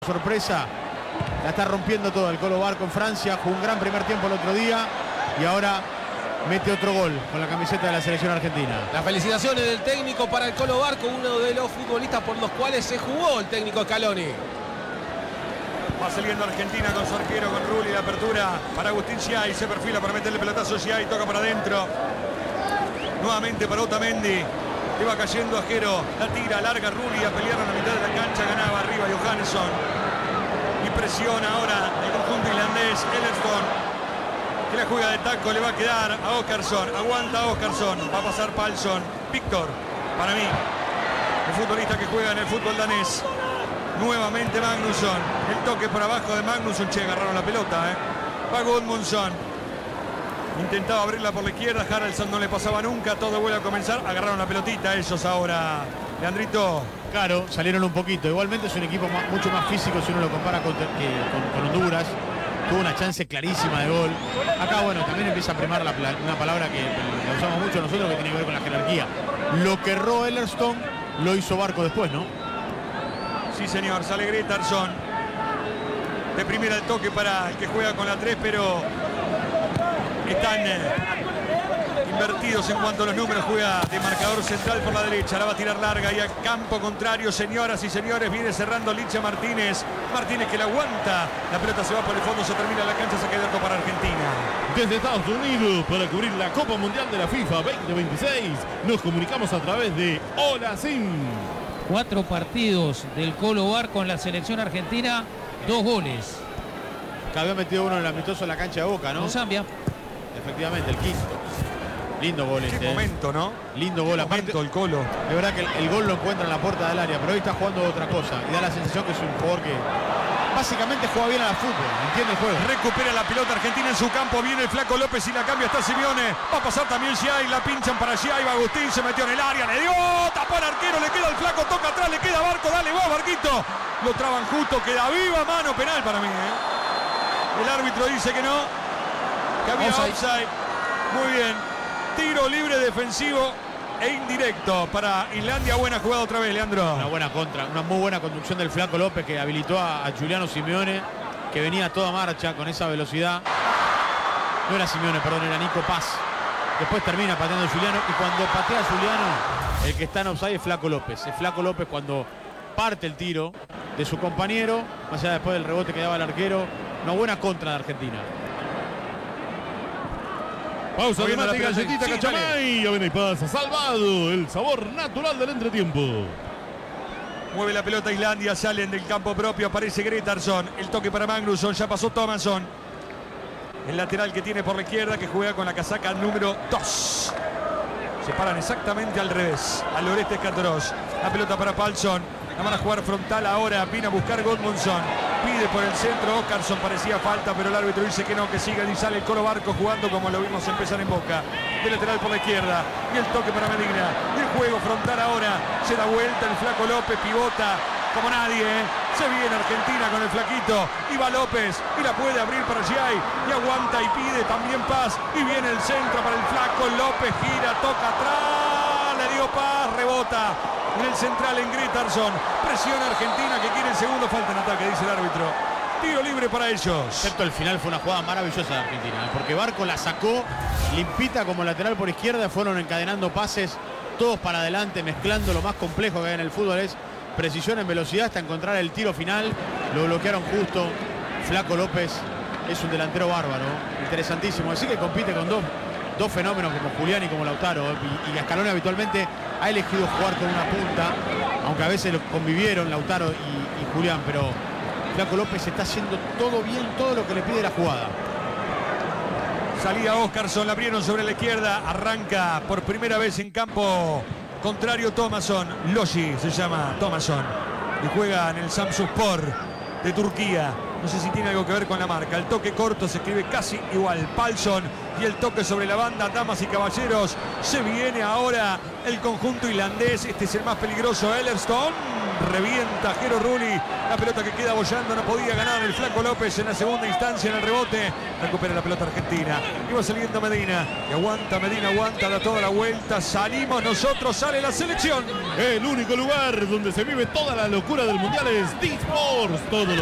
Sorpresa, la está rompiendo todo el Colo Bar con Francia. Jugó un gran primer tiempo el otro día y ahora mete otro gol con la camiseta de la selección argentina. Las felicitaciones del técnico para el Colo Bar, con uno de los futbolistas por los cuales se jugó el técnico Scaloni. Va saliendo Argentina con su arquero, con Rulli, la apertura para Agustín Schiai, se perfila para meterle pelotazo a Schiai, toca para adentro. Nuevamente para Otamendi, le va cayendo a Jero, la tira, larga Rulli a pelear en la mitad de la cancha, ganaba arriba Johannesson. Y presiona ahora el conjunto irlandés, Ellerston, que la juega de taco, le va a quedar a Óskarsson, aguanta Óskarsson, va a pasar Palsson, Víctor, para mí, el futbolista que juega en el fútbol danés. Nuevamente Magnusson, el toque por abajo de Magnusson, che, agarraron la pelota, va Gudmundsson, intentaba abrirla por la izquierda, Haraldsson no le pasaba nunca, todo vuelve a comenzar, agarraron la pelotita ellos ahora, Leandrito. Claro, salieron un poquito, igualmente es un equipo mucho más físico si uno lo compara con Honduras. Tuvo una chance clarísima de gol. Acá, bueno, también empieza a primar una palabra que la usamos mucho nosotros, que tiene que ver con la jerarquía. Lo que erró Ellerston lo hizo Barco después, ¿no? Sí, señor, sale Gretarsson. De primera el toque para el que juega con la 3, pero están invertidos en cuanto a los números. Juega de marcador central por la derecha, la va a tirar larga y al campo contrario, señoras y señores, viene cerrando Licha Martínez. Martínez que la aguanta, la pelota se va por el fondo, se termina la cancha, saque de arco para Argentina. Desde Estados Unidos, para cubrir la Copa Mundial de la FIFA 2026, nos comunicamos a través de Hola Sim. 4 partidos del Colo Bar con la selección argentina, 2 goles. Que había metido uno en el amistoso en la cancha de Boca, ¿no? Con Zambia. Efectivamente, el quinto. Lindo gol Qué momento, ¿no? Lindo gol, aparte el Colo. De verdad que el gol lo encuentra en la puerta del área, pero hoy está jugando otra cosa. Y da la sensación que es un jugador que básicamente juega bien al fútbol, entiende el juego. Recupera la pelota Argentina en su campo, viene el Flaco López y la cambia, está Simeone. Va a pasar también Schiai, la pinchan para Schiai, va Agustín, se metió en el área, le dio, tapó al arquero, le queda el Flaco, toca atrás, le queda Barco, dale vos Barquito. Lo traban justo, queda viva, mano penal para mí, El árbitro dice que no, que había offside. Muy bien. Tiro libre defensivo e indirecto para Islandia. Buena jugada otra vez, Leandro. Una buena contra, una muy buena conducción del Flaco López que habilitó a Giuliano Simeone, que venía a toda marcha con esa velocidad. No era Simeone, perdón, era Nico Paz. Después termina pateando Giuliano y cuando patea Giuliano, el que está en offside es Flaco López. Es Flaco López cuando parte el tiro de su compañero, más allá después del rebote que daba el arquero. Una buena contra de Argentina. Pausa Muy bien, dramática, la galletita sí, Cachamay. Ya viene y pasa, salvado el sabor natural del entretiempo. Mueve la pelota Islandia, salen del campo propio, aparece Gretarsson, el toque para Magnusson, ya pasó Thomasson. El lateral que tiene por la izquierda, que juega con la casaca número 2. Se paran exactamente al revés, al Oreste Escatoros. La pelota para Palsson, la van a jugar frontal ahora, viene a buscar Gudmundsson. Pide por el centro, Óskarsson, parecía falta, pero el árbitro dice que no, que siga y sale el Colo Barco jugando como lo vimos empezar en Boca. De lateral por la izquierda, y el toque para Medina. El juego frontal ahora, se da vuelta el Flaco López, pivota como nadie, Se viene Argentina con el flaquito, y va López, y la puede abrir para Schiai, y aguanta y pide también Paz, y viene el centro para el flaco, López gira, toca atrás, le dio Paz, rebota. En el central en Gretarsson, presiona Argentina que quiere el segundo, falta en ataque, dice el árbitro. Tiro libre para ellos. Excepto el final, fue una jugada maravillosa de Argentina, porque Barco la sacó limpita como lateral por izquierda, fueron encadenando pases, todos para adelante, mezclando lo más complejo que hay en el fútbol, es precisión en velocidad hasta encontrar el tiro final, lo bloquearon justo. Flaco López es un delantero bárbaro, interesantísimo, así que compite con dos fenómenos como Julián y como Lautaro, y Scaloni habitualmente ha elegido jugar con una punta, aunque a veces convivieron Lautaro y Julián, pero Flaco López está haciendo todo bien, todo lo que le pide la jugada. Salía Óskarsson, la abrieron sobre la izquierda, arranca por primera vez en campo contrario Thomasson, Logi se llama Thomasson, y juega en el Samsunspor de Turquía. No sé si tiene algo que ver con la marca. El toque corto se escribe casi igual. Palsson y el toque sobre la banda. Damas y caballeros, se viene ahora el conjunto irlandés. Este es el más peligroso. Ellerston revienta Jero Rulli. La pelota que queda bollando, no podía ganar el Flaco López en la segunda instancia en el rebote. Recupera la pelota Argentina. Y va saliendo Medina. Y aguanta, Medina aguanta, da toda la vuelta. Salimos nosotros, sale la selección. El único lugar donde se vive toda la locura del mundial es D-Sports. Todo